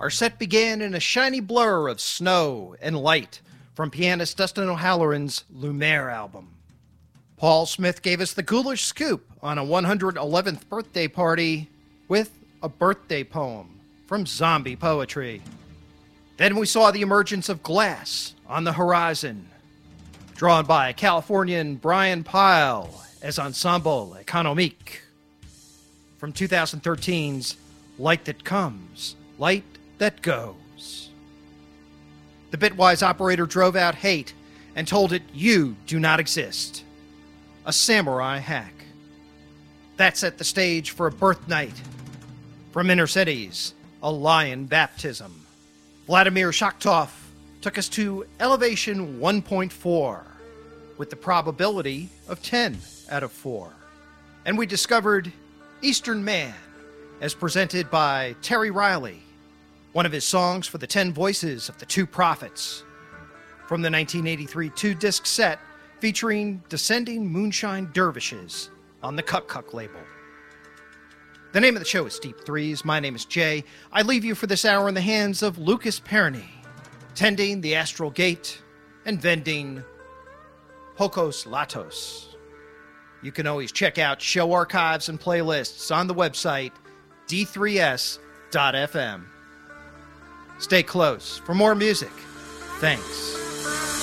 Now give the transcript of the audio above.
Our set began in a shiny blur of snow and light from pianist Dustin O'Halloran's Lumiere album. Paul Smith gave us the ghoulish scoop on a 111th birthday party with a birthday poem from Zombie Poetry. Then we saw the emergence of Glass on the horizon, drawn by Californian Brian Pyle as Ensemble Economique. From 2013's Light That Comes, Light That Goes. The Bitwise operator drove out hate and told it you do not exist. A samurai hack. That set the stage for a birth night. From Inner Cities, a lion baptism. Vladimir Shakhtov took us to elevation 1.4 with the probability of 10 out of 4. And we discovered Eastern Man as presented by Terry Riley, one of his songs for the 10 voices of the Two Prophets, from the 1983 two-disc set featuring Descending Moonshine Dervishes on the Cuck Cuck label. The name of the show is Deep Threes. My name is Jay. I leave you for this hour in the hands of Lucas Perny, tending the Astral Gate and vending Pocos Latos. You can always check out show archives and playlists on the website d3s.fm. Stay close for more music. Thanks.